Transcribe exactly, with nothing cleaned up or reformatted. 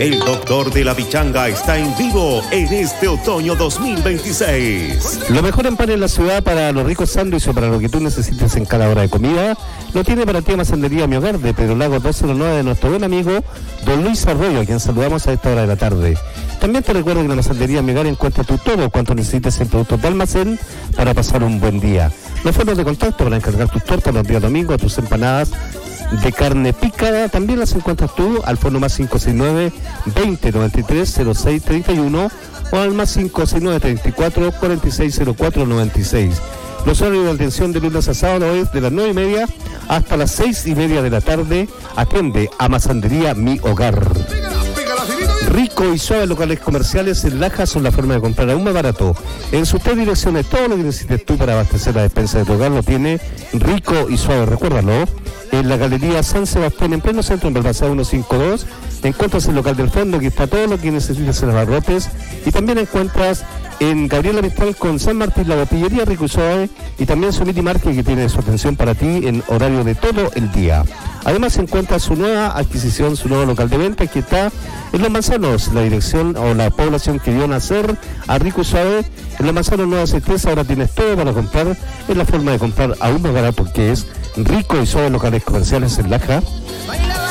El doctor de la pichanga está en vivo en este otoño dos mil veintiséis. Lo mejor en pan en la ciudad para los ricos sándwiches o para lo que tú necesites en cada hora de comida, lo tiene para ti Masandería Mi Hogar de Pedro Lago doscientos nueve de nuestro buen amigo Don Luis Arroyo, a quien saludamos a esta hora de la tarde. También te recuerdo que en la Masandería Mi Hogar encuentras tú todo cuanto necesites en productos de almacén para pasar un buen día. Los fondos de contacto para encargar tus tortas los días domingos, tus empanadas de carne picada, también las encuentras tú al fono más cinco seis nueve, veinte noventa y tres, cero seis treinta y uno o al más cinco seis nueve, treinta y cuatro, cuarenta y seis cero cuatro noventa y seis. Los horarios de atención de lunes a sábado es de las nueve y media hasta las seis y media de la tarde. Atiende a Masandería Mi Hogar. Rico y suave locales comerciales en Laja son la forma de comprar aún más barato. En sus tres direcciones, todo lo que necesites tú para abastecer la despensa de tu hogar lo tiene Rico y Suave. Recuérdalo, en la Galería San Sebastián, en pleno centro, en Balbazá ciento cincuenta y dos, encuentras el local del fondo, que está todo lo que necesitas en abarrotes, y también encuentras en Gabriela Mistral con San Martín la botillería Rico y Suave, y también su Miti Market, que tiene su atención para ti en horario de todo el día. Además encuentras su nueva adquisición, su nuevo local de venta, que está en Los Manzanos, la dirección o la población que vio nacer a Rico y Suave. En Los Manzanos Nueva Certeza ahora tienes todo para comprar, es la forma de comprar aún más barato, que es Rico y Suave locales comerciales en Laja.